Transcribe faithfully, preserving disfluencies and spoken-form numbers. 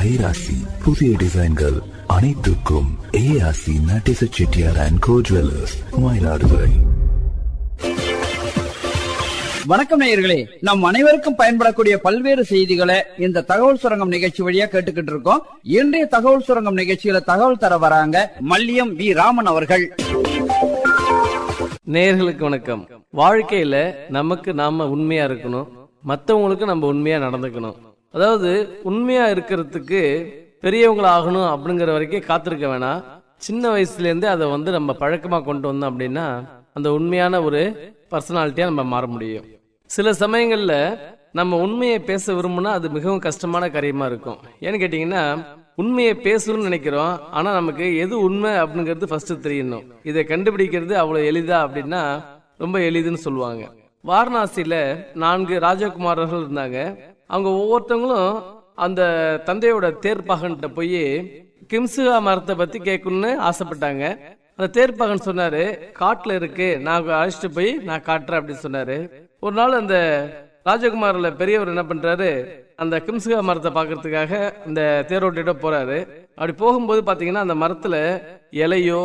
கைராசி புதிய டிசைன்கள் அனைத்துக்கும் ஏஆசி நட்டிச Chettiar and go jewellers, Mayiladuthurai. வணக்கம் நேயர்களே, நம் அனைவருக்கும் பயன்படக்கூடிய பல்வேறு செய்திகளை இந்த தகவல் சுரங்கம் நிகழ்ச்சி வழியா கேட்டுக்கிட்டு இருக்கோம். இன்றைய தகவல் சுரங்கம் நிகழ்ச்சியில தகவல் தர வராங்க மல்லியம் வி ராமன் அவர்கள். நேயர்களுக்கு வணக்கம். வாழ்க்கையில நமக்கு நாம உண்மையா இருக்கணும், மற்றவங்களுக்கு நம்ம உண்மையா நடந்துக்கணும். அதாவது உண்மையா இருக்கிறதுக்கு பெரியவங்கள ஆகணும் அப்படிங்கிற வரைக்கும் காத்திருக்க வேணாம். சின்ன வயசுல இருந்தே அதை வந்து நம்ம பழக்கமா கொண்டு வந்தோம் அப்படின்னா அந்த உண்மையான ஒரு பர்சனாலிட்டியா நம்ம மாற முடியும். சில சமயங்கள்ல நம்ம உண்மையை பேச விரும்புனா அது மிகவும் கஷ்டமான காரியமா இருக்கும். ஏன்னு கேட்டீங்கன்னா, உண்மையை பேசணும்னு நினைக்கிறோம், ஆனா நமக்கு எது உண்மை அப்படிங்கிறது ஃபர்ஸ்ட் தெரியணும். இதை கண்டுபிடிக்கிறது அவ்வளவு எளிதா அப்படின்னா ரொம்ப எளிதுன்னு சொல்லுவாங்க. வாரணாசியில நான்கு ராஜகுமாரர்கள் இருந்தாங்க. அவங்க ஒவ்வொருத்தவங்களும் அந்த தந்தையோட தேர்ப்பாகன்கிட்ட போய் கிம்சுகா மரத்தை பத்தி கேட்கணும்னு ஆசைப்பட்டாங்க. அந்த தேர்ப்பாகன் சொன்னாரு, காட்டுல இருக்கு, நான் அழைச்சிட்டு போய் நான் காட்டுறேன் அப்படின்னு சொன்னாரு. ஒரு நாள் அந்த ராஜகுமாரில் பெரியவர் என்ன பண்றாரு, அந்த கிம்சுகா மரத்தை பாக்குறதுக்காக அந்த தேரோட்டிட்ட போறாரு. அப்படி போகும்போது பாத்தீங்கன்னா அந்த மரத்துல இலையோ